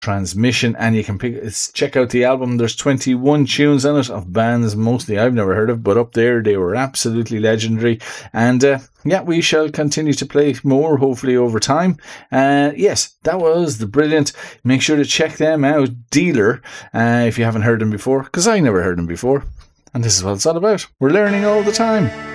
Transmission, and you can check out the album. There's 21 tunes on it of bands mostly I've never heard of, but up there they were absolutely legendary. And we shall continue to play more, hopefully over time. Yes, that was the brilliant. Make sure to check them out, Dealer, if you haven't heard them before, because I never heard them before. And this is what it's all about. We're learning all the time.